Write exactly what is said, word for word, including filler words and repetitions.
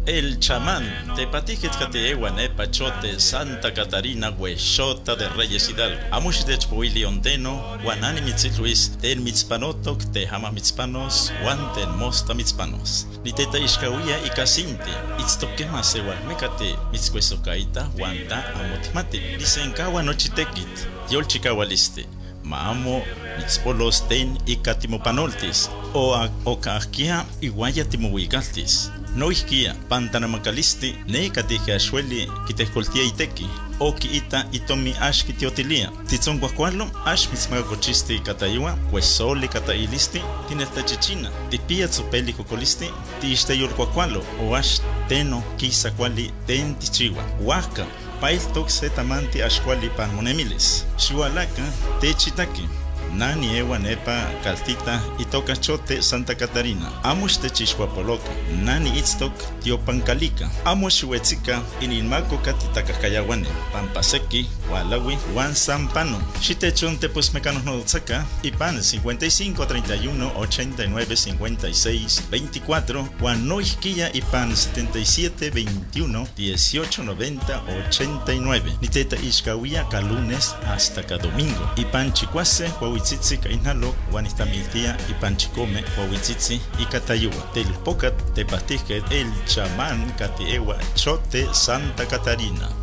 El chamán, tepatijet kateewa nepa chote Santa Catarina huexota de Reyes Hidalgo. Amush de chpoili ondeno, guanani mitzitluis, ten mitzpanotok, te hama mitzpanos, guan ten mosta mitzpanos. Ni teta ishkawia y casinti, itztokema sewal mecate, mitzcuesocaita, guanta amotimati. Lisenkawa nochitekit, yol chikawaliste. Maamo mitzpolos ten y catimopanoltis, o okahkia iguaya timohuigaltis. No isquia, pantanamacalisti, ne catija shueli, kitescoltia iteki, o kiita itomi ash kitiotilia. Titzon guacualo, ash mitzmagacochisti catayua, cuesoli catailisti, tinelta chichina, tipia tsupeli cocolisti, tiste yol guacualo, o ash teno kisa quali ten tichiwa, huaca. Pail toxe tamanti ashquali panmonemilis. Shualaka, techitaki. Nani ewa nepa caltita itoka chote Santa Catarina. Amush te chishwapoloka. Nani itztok tiopancalica. Amush huetzika inilmako katitakayawane. Pampaseki, walawi, wan sampano. Shitechon te pues mecanos no tsaka. Ipan cincuenta y cinco, treinta y uno, ochenta y nueve, cincuenta y seis, veinticuatro. Wan no isquilla ipan setenta y siete, veintiuno, dieciocho, noventa, ochenta y nueve. Niteta ishkawia ka lunes hasta ka domingo. Ipan chicuase, Huahuitzitzi kainalo, Guanistamiltia y Panchicome, Huahuitzitzi y Catayua. Del Pocat te pastisque el chamán Catiewa Chote Santa Catarina.